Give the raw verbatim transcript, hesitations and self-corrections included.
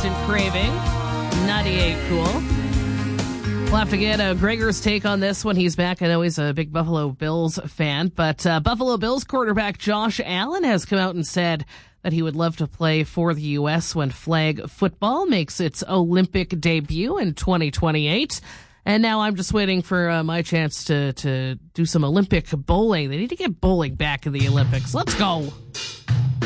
Instant Craving. ninety-eight Cool. We'll have to get uh, Gregor's take on this when he's back. I know he's a big Buffalo Bills fan, but uh, Buffalo Bills quarterback Josh Allen has come out and said that he would love to play for the U S when flag football makes its Olympic debut in twenty twenty-eight. And now I'm just waiting for uh, my chance to, to do some Olympic bowling. They need to get bowling back in the Olympics. Let's go.